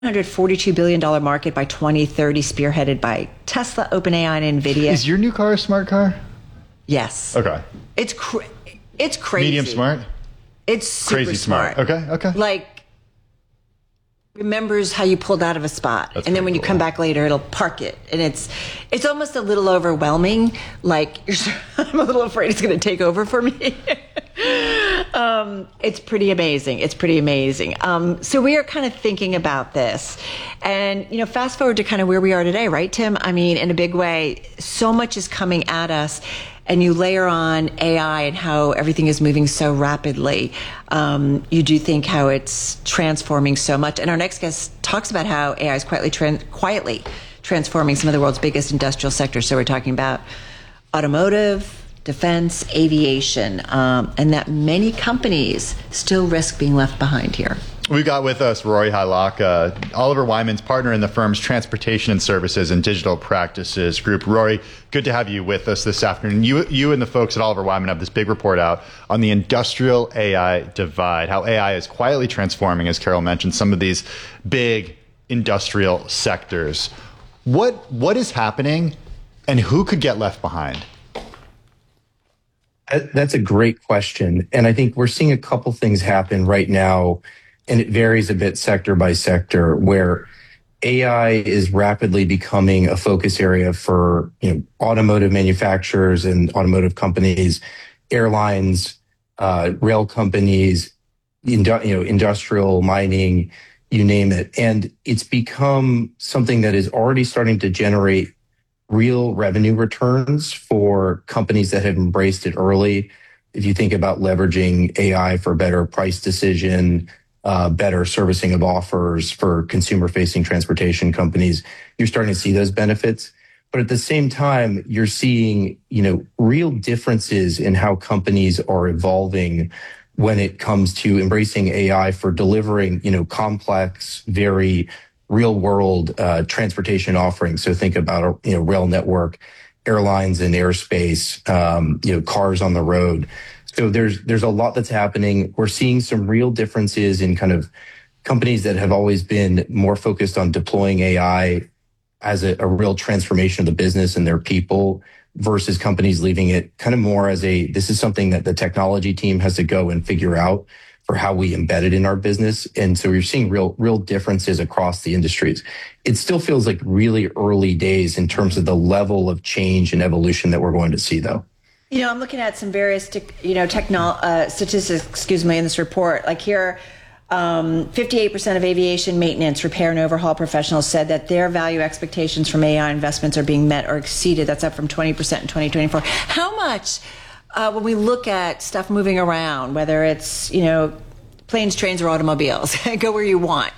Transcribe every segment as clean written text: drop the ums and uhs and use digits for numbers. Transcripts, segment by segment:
$142 billion market by 2030, spearheaded by Tesla, OpenAI, and NVIDIA. Is your new car a smart car? Yes. Okay. It's crazy. Medium smart? It's super crazy smart. Okay. Like, remembers how you pulled out of a spot. That's and then when cool. you come back later, it'll park it. And it's almost a little overwhelming. Like, I'm a little afraid it's going to take over for me. It's pretty amazing. So we are kind of thinking about this. And, fast forward to kind of where we are today, right, Tim? I mean, in a big way, so much is coming at us. And you layer on AI and how everything is moving so rapidly. You do think how it's transforming so much. And our next guest talks about how AI is quietly transforming some of the world's biggest industrial sectors. So we're talking about automotive, defense, aviation, and that many companies still risk being left behind here. We've got with us Rory Hajlak, Oliver Wyman's partner in the firm's Transportation and Services and Digital Practices Group. Rory, good to have you with us this afternoon. You and the folks at Oliver Wyman have this big report out on the industrial AI divide, how AI is quietly transforming, as Carol mentioned, some of these big industrial sectors. What is happening, and who could get left behind? That's a great question. And I think we're seeing a couple things happen right now, and it varies a bit sector by sector, where AI is rapidly becoming a focus area for automotive manufacturers and automotive companies, airlines, rail companies, industrial mining, you name it. And it's become something that is already starting to generate real revenue returns for companies that have embraced it early. If you think about leveraging AI for better price decision, better servicing of offers for consumer-facing transportation companies, you're starting to see those benefits. But at the same time, you're seeing, real differences in how companies are evolving when it comes to embracing AI for delivering, complex, very real-world transportation offerings. So think about a rail network, airlines and airspace, cars on the road. So there's a lot that's happening. We're seeing some real differences in kind of companies that have always been more focused on deploying AI as a real transformation of the business and their people versus companies leaving it kind of more as this is something that the technology team has to go and figure out for how we embed it in our business. And so you're seeing real differences across the industries. It still feels like really early days in terms of the level of change and evolution that we're going to see, though. I'm looking at some various, statistics, in this report. Like here, 58% of aviation maintenance, repair, and overhaul professionals said that their value expectations from AI investments are being met or exceeded. That's up from 20% in 2024. How much, when we look at stuff moving around, whether it's, planes, trains, or automobiles, go where you want,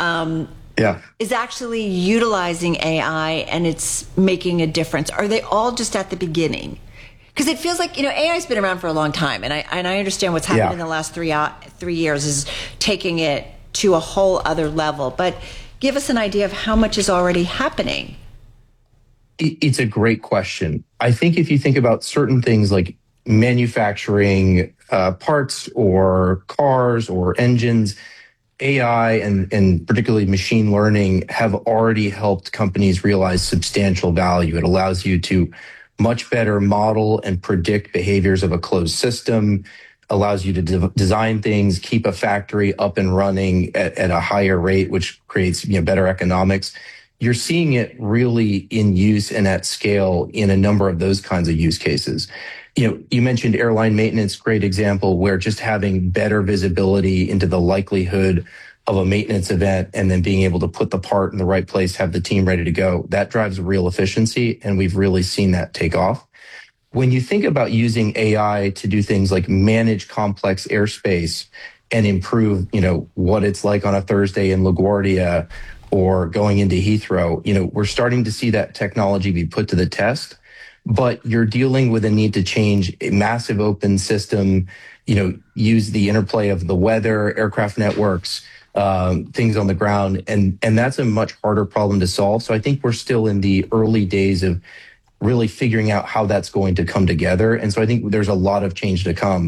is actually utilizing AI and it's making a difference? Are they all just at the beginning? Because it feels like, AI's been around for a long time, and I understand what's happened in the last 3 years is taking it to a whole other level. But give us an idea of how much is already happening. It's a great question. I think if you think about certain things like manufacturing parts or cars or engines, AI and particularly machine learning have already helped companies realize substantial value. It allows you to much better model and predict behaviors of a closed system, allows you to design things, keep a factory up and running at a higher rate, which creates better economics. You're seeing it really in use and at scale in a number of those kinds of use cases. You mentioned airline maintenance, great example, where just having better visibility into the likelihood of a maintenance event and then being able to put the part in the right place, have the team ready to go, that drives real efficiency, and we've really seen that take off. When you think about using AI to do things like manage complex airspace and improve, what it's like on a Thursday in LaGuardia or going into Heathrow, we're starting to see that technology be put to the test, but you're dealing with a need to change a massive open system, use the interplay of the weather, aircraft networks, things on the ground. And that's a much harder problem to solve. So I think we're still in the early days of really figuring out how that's going to come together. And so I think there's a lot of change to come.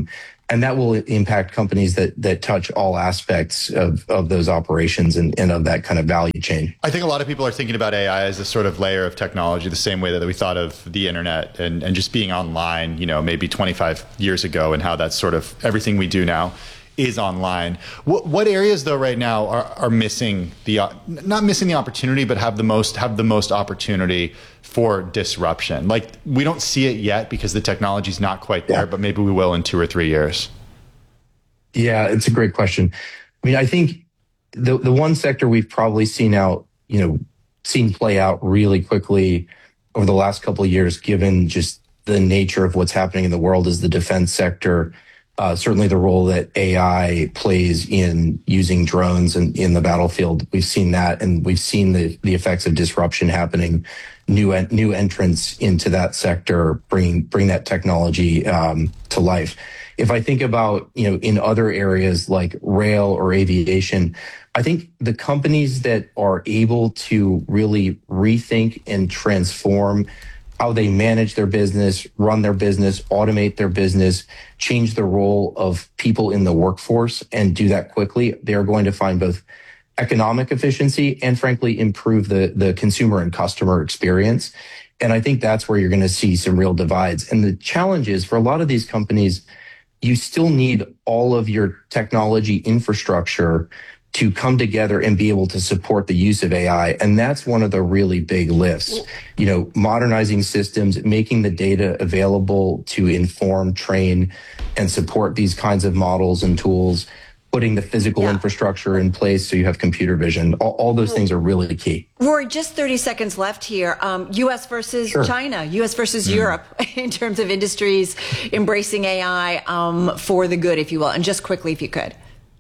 And that will impact companies that touch all aspects of those operations and of that kind of value chain. I think a lot of people are thinking about AI as a sort of layer of technology, the same way that we thought of the internet and just being online, maybe 25 years ago, and how that's sort of everything we do now is online. What areas though right now are missing not missing the opportunity, but have the most opportunity for disruption? Like, we don't see it yet because the technology's not quite there, but maybe we will in 2 or 3 years. Yeah, it's a great question. I mean, I think the one sector we've probably seen play out really quickly over the last couple of years, given just the nature of what's happening in the world, is the defense sector. Certainly the role that AI plays in using drones in the battlefield. We've seen that, and we've seen the effects of disruption happening. New entrants into that sector bring that technology to life. If I think about in other areas like rail or aviation, I think the companies that are able to really rethink and transform how they manage their business, run their business, automate their business, change the role of people in the workforce, and do that quickly, they're going to find both economic efficiency and, frankly, improve the consumer and customer experience. And I think that's where you're going to see some real divides. And the challenge is, for a lot of these companies, you still need all of your technology infrastructure to come together and be able to support the use of AI. And that's one of the really big lifts, modernizing systems, making the data available to inform, train, and support these kinds of models and tools, putting the physical infrastructure in place so you have computer vision. All those things are really key. Rory, just 30 seconds left here. U.S. versus China, U.S. versus Europe in terms of industries embracing AI for the good, if you will. And just quickly, if you could.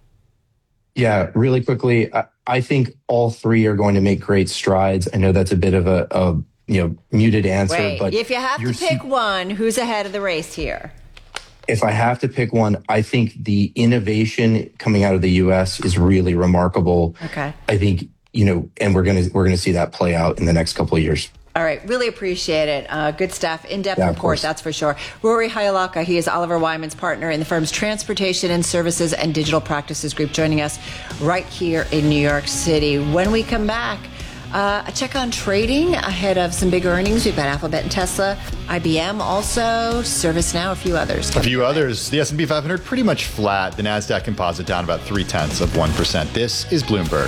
Yeah, really quickly, I think all three are going to make great strides. I know that's a bit of a muted answer, but if you have to pick one, who's ahead of the race here? If I have to pick one, I think the innovation coming out of the U.S. is really remarkable. Okay. I think and we're gonna see that play out in the next couple of years. All right. Really appreciate it. Good stuff. In-depth report, that's for sure. Rory Hyalaka, he is Oliver Wyman's partner in the firm's Transportation and Services and Digital Practices Group, joining us right here in New York City. When we come back, a check on trading ahead of some big earnings. We've got Alphabet and Tesla, IBM also, ServiceNow, a few others. The S&P 500 pretty much flat. The NASDAQ Composite down about 0.3%. This is Bloomberg.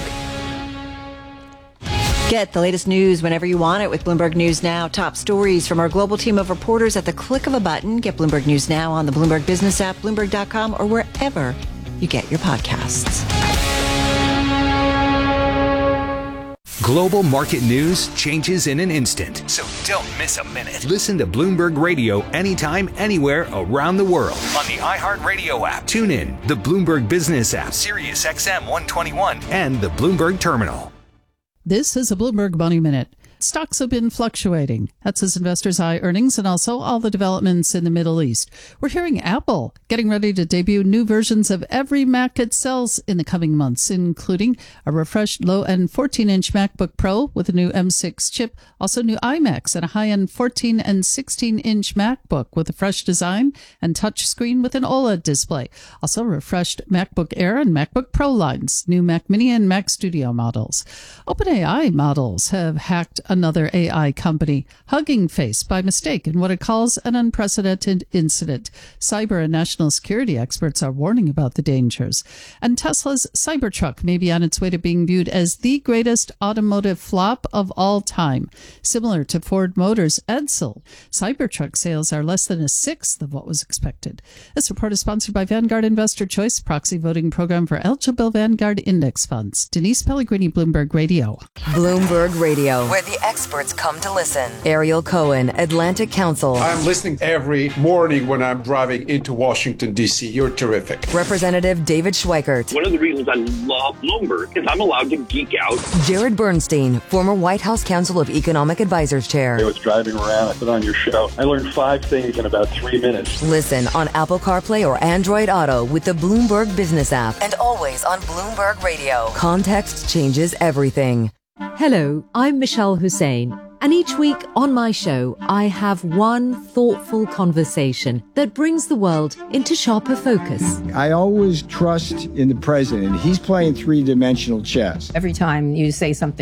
Get the latest news whenever you want it with Bloomberg News Now. Top stories from our global team of reporters at the click of a button. Get Bloomberg News Now on the Bloomberg Business app, Bloomberg.com, or wherever you get your podcasts. Global market news changes in an instant. So don't miss a minute. Listen to Bloomberg Radio anytime, anywhere around the world on the iHeartRadio app. Tune in, the Bloomberg Business app, Sirius XM 121, and the Bloomberg Terminal. This is a Bloomberg Money Minute. Stocks have been fluctuating. That's as investors eye earnings and also all the developments in the Middle East. We're hearing Apple getting ready to debut new versions of every Mac it sells in the coming months, including a refreshed low-end 14-inch MacBook Pro with a new M6 chip, also new iMacs and a high-end 14 and 16-inch MacBook with a fresh design and touchscreen with an OLED display. Also refreshed MacBook Air and MacBook Pro lines, new Mac Mini and Mac Studio models. OpenAI models have hacked another AI company, Hugging Face, by mistake in what it calls an unprecedented incident. Cyber and national security experts are warning about the dangers. And Tesla's Cybertruck may be on its way to being viewed as the greatest automotive flop of all time. Similar to Ford Motors' Edsel, Cybertruck sales are less than a sixth of what was expected. This report is sponsored by Vanguard Investor Choice, proxy voting program for eligible Vanguard index funds. Denise Pellegrini, Bloomberg Radio. Bloomberg Radio, where the experts come to listen. Ariel Cohen, Atlantic Council. I'm listening every morning when I'm driving into Washington, D.C. You're terrific. Representative David Schweikert. One of the reasons I love Bloomberg is I'm allowed to geek out. Jared Bernstein, former White House Council of Economic Advisors Chair. I was driving around, I put on your show. I learned 5 things in about 3 minutes. Listen on Apple CarPlay or Android Auto with the Bloomberg Business app and always on Bloomberg Radio. Context changes everything. Hello, I'm Michelle Hussein. And each week on my show, I have one thoughtful conversation that brings the world into sharper focus. I always trust in the president. He's playing three-dimensional chess. Every time you say something